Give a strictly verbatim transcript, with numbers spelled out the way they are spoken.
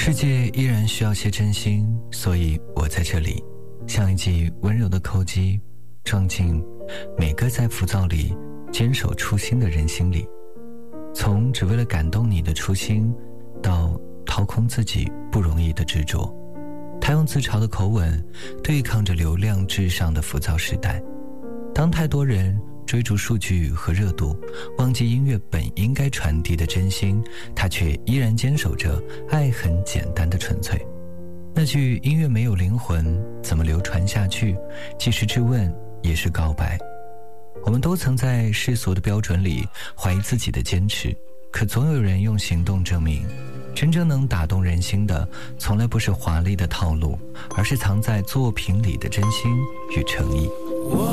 世界依然需要些真心，所以我在这里，像一记温柔的扣击，撞进每个在浮躁里坚守初心的人心里。从只为了感动你的初心，到掏空自己不容易的执着，他用自嘲的口吻对抗着流量至上的浮躁时代。当太多人追逐数据和热度，忘记音乐本应该传递的真心，他却依然坚守着爱很简单的纯粹。那句音乐没有灵魂怎么流传下去，既是质问也是告白。我们都曾在世俗的标准里怀疑自己的坚持，可总有人用行动证明，真正能打动人心的从来不是华丽的套路，而是藏在作品里的真心与诚意。